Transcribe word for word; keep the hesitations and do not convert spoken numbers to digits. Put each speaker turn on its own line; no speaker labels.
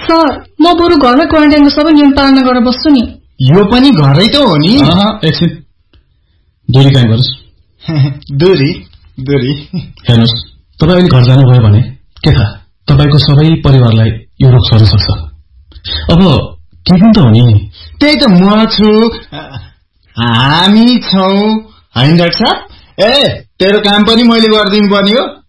Sir म बरु घरमै क्वारेन्टाइनको सबै नियम पालना गरेर बस्छु नि।
यो पनि घरै त हो नि।
एकछिन दूरी कायम गर्नुस्।
दूरी दूरी
हेर्नुहोस्, तपाईँ अहिले घर जानुभयो भने के थाहा तपाईँको सबै परिवारलाई यो रोग सर्न सक्छ। अब के पनि त हो नि।
त्यही त म छु, हामी छौँ हैन डाक्टर साहब। ए तेरो काम पनि मैले गरिदिनु पर्ने हो।